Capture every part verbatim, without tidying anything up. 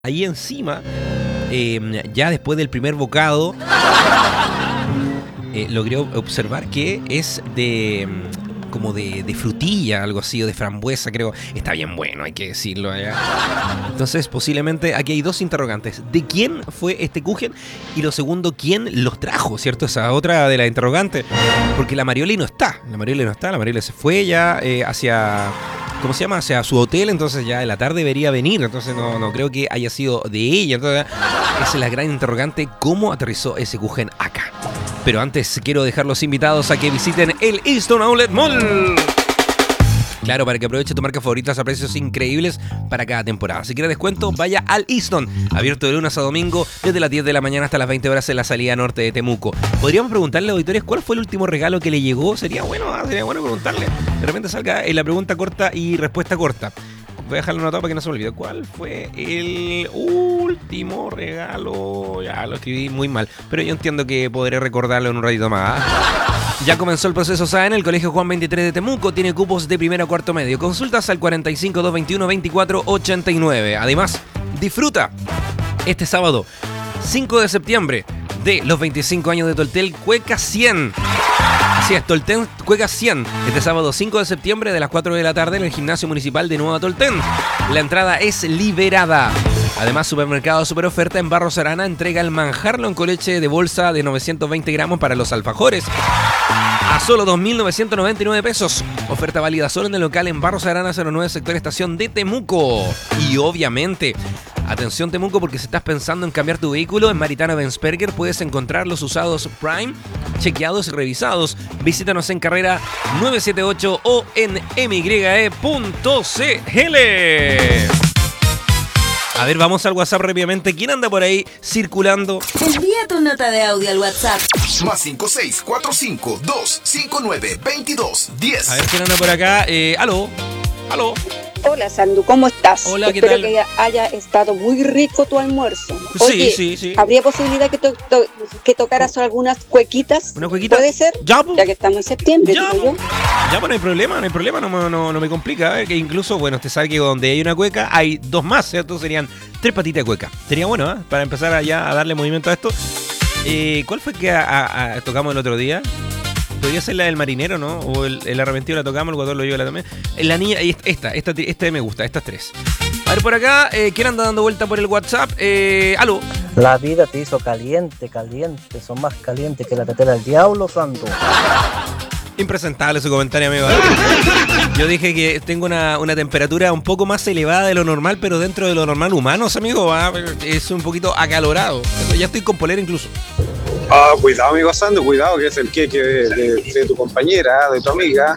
Ahí encima, eh, ya después del primer bocado, eh, logré observar que es de como de, de frutilla, algo así, o de frambuesa, creo. Está bien bueno, hay que decirlo allá. Entonces, posiblemente, aquí hay dos interrogantes. ¿De quién fue este Kuchen? Y lo segundo, ¿quién los trajo? ¿Cierto? Esa otra de la interrogante. Porque la Marioli no está. La Marioli no está. La Marioli se fue ya eh, hacia... ¿Cómo se llama? O sea, su hotel, entonces ya en la tarde debería venir, entonces no, no creo que haya sido de ella. Entonces, esa es la gran interrogante, ¿cómo aterrizó ese Kuchen acá? Pero antes quiero dejar los invitados a que visiten el Easton Outlet Mall. Claro, para que aproveche tu marca favoritas a precios increíbles para cada temporada. Si quiere descuento, vaya al Easton, abierto de lunes a domingo desde las diez de la mañana hasta las veinte horas en la salida norte de Temuco. Podríamos preguntarle a auditores cuál fue el último regalo que le llegó. Sería bueno, ¿eh? Sería bueno preguntarle. De repente salga en la pregunta corta y respuesta corta. Voy a dejarlo anotado para que no se me olvide. ¿Cuál fue el último regalo? Ya lo escribí muy mal, pero yo entiendo que podré recordarlo en un ratito más. Ya comenzó el proceso S A E en el Colegio Juan veintitrés de Temuco. Tiene cupos de primero a cuarto medio. Consultas al cuarenta y cinco, doscientos veintiuno, veinticuatro ochenta y nueve. Además, disfruta este sábado cinco de septiembre de los veinticinco años de Toltel Cueca cien. Así es, Tolten Cueca cien. Este sábado cinco de septiembre de las cuatro de la tarde en el Gimnasio Municipal de Nueva Tolten. La entrada es liberada. Además, Supermercado Super Oferta en Barros Arana entrega el manjarlo con leche de bolsa de novecientos veinte gramos para los alfajores a solo dos mil novecientos noventa y nueve pesos. Oferta válida solo en el local en Barros Arana cero nueve, sector estación de Temuco. Y obviamente, atención Temuco, porque si estás pensando en cambiar tu vehículo, en Maritana Benzberger puedes encontrar los usados Prime, chequeados y revisados. Visítanos en carrera novecientos setenta y ocho o en m y e punto c l. A ver, vamos al WhatsApp rápidamente. ¿Quién anda por ahí circulando? Envía tu nota de audio al WhatsApp. Más cinco seis cuatro cinco dos cinco nueve veintidós diez. A ver, ¿quién anda por acá? Eh, aló, aló. Hola, Sandu, ¿cómo estás? Hola, ¿qué Espero tal? que haya estado muy rico tu almuerzo. Sí, Oye, sí, sí. ¿habría posibilidad que, to to que tocaras algunas cuequitas? ¿Una cuequita? ¿Puede ser? Ya, po. Ya que estamos en septiembre, Ya, digo po. yo. Ya, pues no hay problema, no hay problema, no, me- no, no me complica. ¿eh? Que incluso, bueno, usted sabe que donde hay una cueca hay dos más, ¿cierto? Serían tres patitas de cueca. Sería bueno, ¿eh? Para empezar allá a darle movimiento a esto. Eh, ¿Cuál fue que a- a- a- tocamos el otro día? Podría ser la del marinero, ¿no? O el, el arrepentido la tocamos, el guatón lo lleva también. La niña, esta, esta, esta me gusta, estas tres. A ver por acá, eh, ¿quién anda dando vuelta por el WhatsApp? Eh, aló. La vida te hizo caliente, caliente, son más calientes que la tetera del diablo, santo. Impresentable su comentario, amigo. Yo dije que tengo una, una temperatura un poco más elevada de lo normal, pero dentro de lo normal humanos, amigo, ¿ah? Es un poquito acalorado. Ya estoy con polera incluso. Ah, cuidado, amigo Sando, cuidado, que es el queque de, de, de tu compañera, de tu amiga.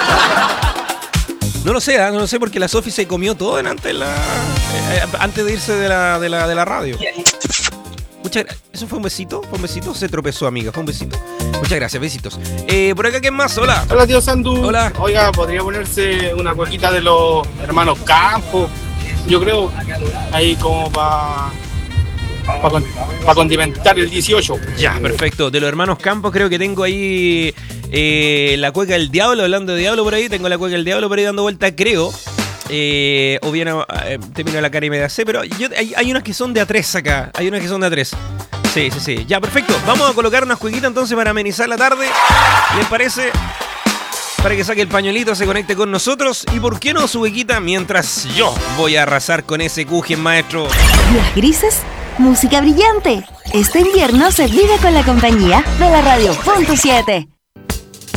No lo sé, ¿eh? No lo sé porque la Sofi se comió todo delante de la, eh, antes de irse de la, de la, de la radio. Muchas gracias. ¿Eso fue un besito? ¿Fue un besito? Se tropezó, amiga. Fue un besito. Muchas gracias, besitos. Eh, por acá, ¿quién más? Hola. Hola, tío Sandu. Hola. Oiga, podría ponerse una cuequita de los hermanos Campos. Yo creo, ahí como para pa, pa condimentar el dieciocho. Ya, perfecto. De los hermanos Campos creo que tengo ahí eh, la cueca del diablo, hablando de diablo por ahí. Tengo la cueca del diablo por ahí dando vuelta, creo. Eh, o bien eh, termino la cara y me da C, pero yo, hay, hay unas que son de A tres acá. Hay unas que son de A tres. Sí, sí, sí. Ya, perfecto. Vamos a colocar unas cuequitas entonces para amenizar la tarde. ¿Les parece? Para que saque el pañuelito, se conecte con nosotros. Y por qué no su cuequita mientras yo voy a arrasar con ese Kuchen, maestro. Días grises, música brillante. Este invierno se vive con la compañía de la Radio Punto siete.